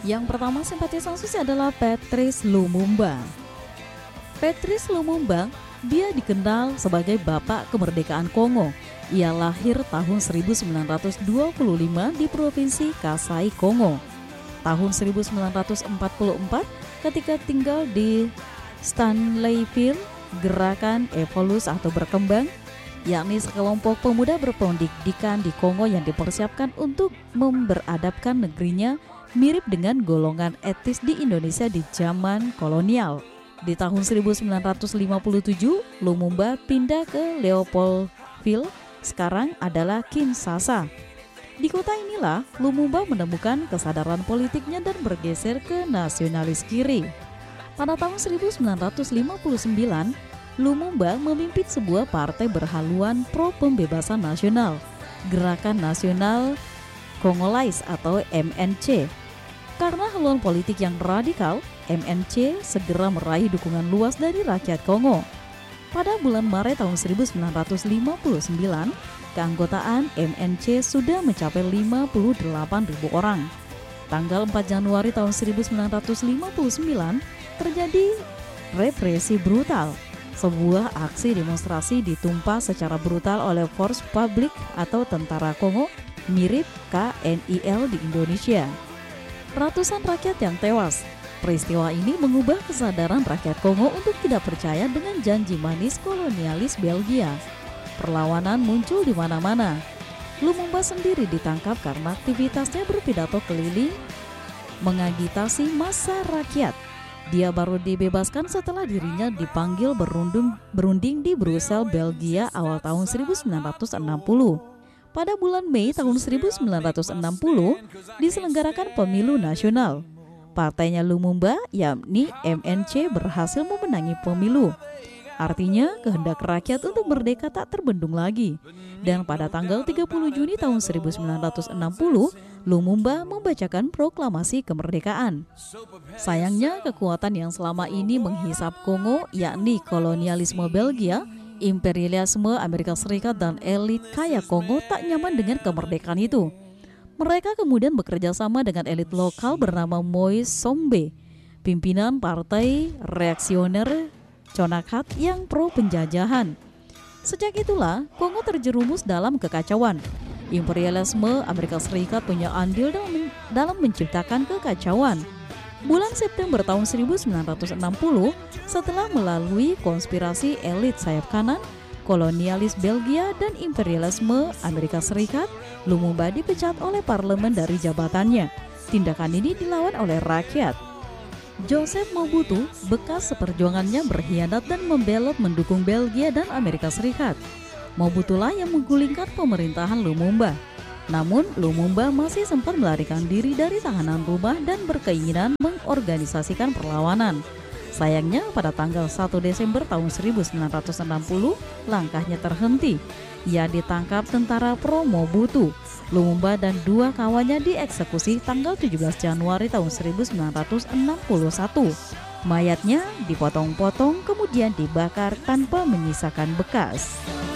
Yang pertama simpatisan Susi adalah Patrice Lumumba. Patrice Lumumba, dia dikenal sebagai Bapak Kemerdekaan Kongo. Ia lahir tahun 1925 di Provinsi Kasai, Kongo. Tahun 1944 ketika tinggal di Stanleyville, gerakan evolusi atau berkembang, yakni sekelompok pemuda berpendidikan di Kongo yang dipersiapkan untuk memberadabkan negerinya mirip dengan golongan etnis di Indonesia di zaman kolonial. Di tahun 1957, Lumumba pindah ke Leopoldville, sekarang adalah Kinshasa. Di kota inilah Lumumba menemukan kesadaran politiknya dan bergeser ke nasionalis kiri. Pada tahun 1959, Lumumba memimpin sebuah partai berhaluan pro pembebasan nasional, Gerakan Nasional Kongolais atau MNC. Karena haluan politik yang radikal, MNC segera meraih dukungan luas dari rakyat Kongo. Pada bulan Maret tahun 1959, keanggotaan MNC sudah mencapai 58.000 orang. Tanggal 4 Januari tahun 1959 terjadi represi brutal. Sebuah aksi demonstrasi ditumpah secara brutal oleh Force Publique atau Tentara Kongo, mirip KNIL di Indonesia. Ratusan rakyat yang tewas. Peristiwa ini mengubah kesadaran rakyat Kongo untuk tidak percaya dengan janji manis kolonialis Belgia. Perlawanan muncul di mana-mana. Lumumba sendiri ditangkap karena aktivitasnya berpidato keliling mengagitasi massa rakyat. Dia baru dibebaskan setelah dirinya dipanggil berunding di Brussel, Belgia awal tahun 1960. Pada bulan Mei tahun 1960 diselenggarakan pemilu nasional. Partainya Lumumba, yakni MNC, berhasil memenangi pemilu. Artinya kehendak rakyat untuk merdeka tak terbendung lagi. Dan pada tanggal 30 Juni tahun 1960, Lumumba membacakan proklamasi kemerdekaan. Sayangnya kekuatan yang selama ini menghisap Kongo, yakni kolonialisme Belgia, imperialisme Amerika Serikat dan elit kaya Kongo tak nyaman dengan kemerdekaan itu. Mereka kemudian bekerja sama dengan elit lokal bernama Moise Sombe, pimpinan partai reaksioner Conakat yang pro penjajahan. Sejak itulah Kongo terjerumus dalam kekacauan. Imperialisme Amerika Serikat punya andil dalam menciptakan kekacauan. Bulan September tahun 1960, setelah melalui konspirasi elit sayap kanan, kolonialis Belgia dan imperialisme Amerika Serikat, Lumumba dipecat oleh parlemen dari jabatannya. Tindakan ini dilawan oleh rakyat. Joseph Mobutu, bekas seperjuangannya berkhianat dan membelot mendukung Belgia dan Amerika Serikat. Mobutulah yang menggulingkan pemerintahan Lumumba. Namun Lumumba masih sempat melarikan diri dari tahanan rumah dan berkeinginan mengorganisasikan perlawanan. Sayangnya pada tanggal 1 Desember tahun 1960 langkahnya terhenti. Ia ditangkap tentara pro Mobutu. Lumumba dan dua kawannya dieksekusi tanggal 17 Januari tahun 1961. Mayatnya dipotong-potong kemudian dibakar tanpa menyisakan bekas.